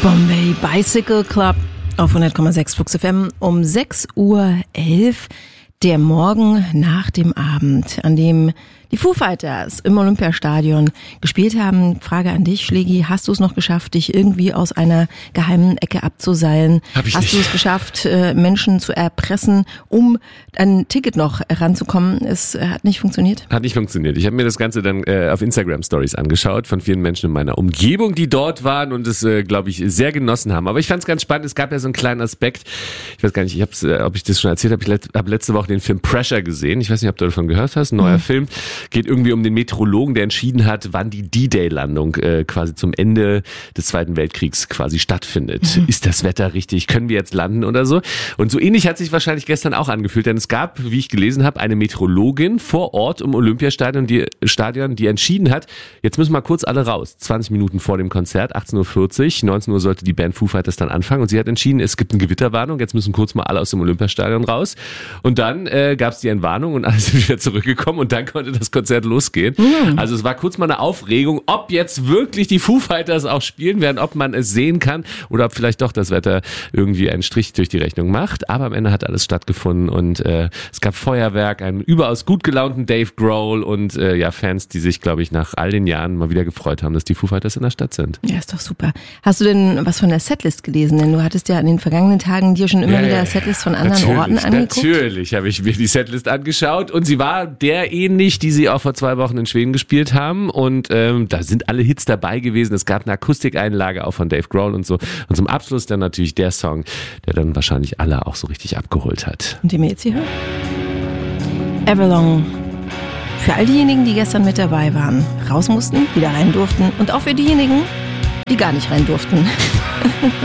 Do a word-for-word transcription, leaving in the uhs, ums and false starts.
Bombay Bicycle Club auf hundert Komma sechs Flux F M um sechs Uhr elf, der Morgen nach dem Abend, an dem die Foo Fighters im Olympiastadion gespielt haben. Frage an dich, Schlägi, hast du es noch geschafft, dich irgendwie aus einer geheimen Ecke abzuseilen? Hab ich hast nicht. du es geschafft, Menschen zu erpressen, um ein Ticket noch ranzukommen? Es hat nicht funktioniert? Hat nicht funktioniert. Ich habe mir das Ganze dann äh, auf Instagram-Stories angeschaut von vielen Menschen in meiner Umgebung, die dort waren und es, äh, glaube ich, sehr genossen haben. Aber ich fand es ganz spannend. Es gab ja so einen kleinen Aspekt. Ich weiß gar nicht, ich hab's, äh, ob ich das schon erzählt habe. Ich let, habe letzte Woche den Film Pressure gesehen. Ich weiß nicht, ob du davon gehört hast. Ein neuer mhm. Film. Geht irgendwie um den Meteorologen, der entschieden hat, wann die D-Day-Landung äh, quasi zum Ende des Zweiten Weltkriegs quasi stattfindet. Mhm. Ist das Wetter richtig? Können wir jetzt landen oder so? Und so ähnlich hat sich wahrscheinlich gestern auch angefühlt, denn es gab, wie ich gelesen habe, eine Meteorologin vor Ort im Olympiastadion, die, Stadion, die entschieden hat, jetzt müssen wir kurz alle raus. zwanzig Minuten vor dem Konzert, achtzehn Uhr vierzig, neunzehn Uhr sollte die Band Foo Fighters dann anfangen und sie hat entschieden, es gibt eine Gewitterwarnung, jetzt müssen kurz mal alle aus dem Olympiastadion raus. Und dann äh, gab es die Entwarnung und alle sind wieder zurückgekommen und dann konnte das Konzert losgehen. Mhm. Also es war kurz mal eine Aufregung, ob jetzt wirklich die Foo Fighters auch spielen werden, ob man es sehen kann oder ob vielleicht doch das Wetter irgendwie einen Strich durch die Rechnung macht. Aber am Ende hat alles stattgefunden und äh, es gab Feuerwerk, einen überaus gut gelaunten Dave Grohl und äh, ja Fans, die sich, glaube ich, nach all den Jahren mal wieder gefreut haben, dass die Foo Fighters in der Stadt sind. Ja, ist doch super. Hast du denn was von der Setlist gelesen? Denn du hattest ja in den vergangenen Tagen dir schon immer ja, wieder ja, Setlist von anderen natürlich, Orten angeguckt. Natürlich habe ich mir die Setlist angeschaut und sie war der ähnlich, die sie auch vor zwei Wochen in Schweden gespielt haben und ähm, da sind alle Hits dabei gewesen. Es gab eine Akustikeinlage auch von Dave Grohl und so. Und zum Abschluss dann natürlich der Song, der dann wahrscheinlich alle auch so richtig abgeholt hat. Und den wir jetzt hier hören? Everlong. Für all diejenigen, die gestern mit dabei waren, raus mussten, wieder rein durften und auch für diejenigen, die gar nicht rein durften.